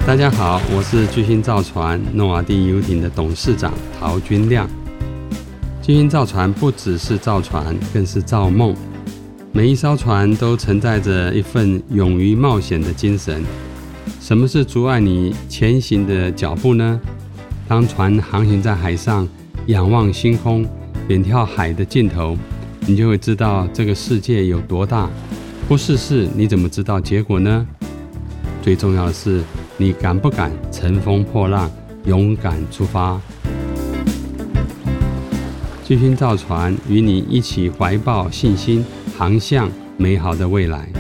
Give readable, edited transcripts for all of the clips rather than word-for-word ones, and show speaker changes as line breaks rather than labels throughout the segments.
大家好，我是巨星造船诺瓦第游艇的董事长陶君亮。巨星造船不只是造船，更是造梦。每一艘船都承载着一份勇于冒险的精神。什么是阻碍你前行的脚步呢？当船航行在海上，仰望星空，远眺海的尽头，你就会知道这个世界有多大。不试试，你怎么知道结果呢？最重要的是，你敢不敢乘风破浪，勇敢出发？巨星造船与你一起怀抱信心，航向美好的未来。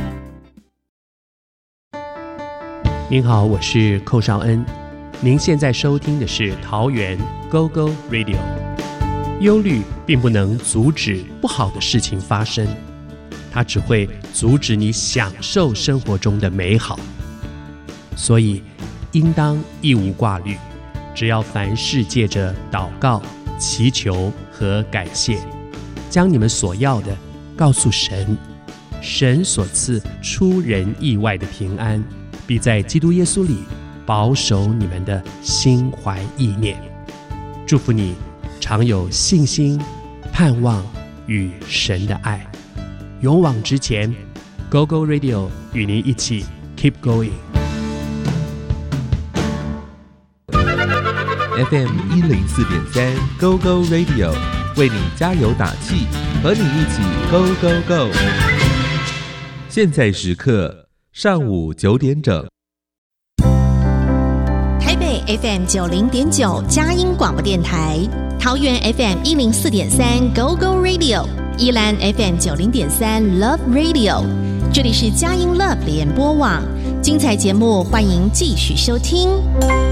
您好，我是寇绍恩。您现在收听的是桃园 GoGo Radio。 忧虑并不能阻止不好的事情发生，它只会阻止你享受生活中的美好。所以应当一无挂虑，只要凡事借着祷告、祈求和感谢，将你们所要的告诉神，神所赐出人意外的平安，必在基督耶稣里保守你们的心怀意念。祝福你常有信心、盼望与神的爱，勇往直前。 GoGo Radio 与您一起 Keep Going。
FM 104.3 GoGo Radio 为你加油打气，和你一起 Go Go Go。 现在时刻上午9点整。
台北 FM 90.9 佳音广播電台，桃園 FM 104.3 GoGo Radio， 宜蘭 FM 90.3 Love Radio， 这里是佳音 Love 聯播網，精彩節目歡迎繼續收聽。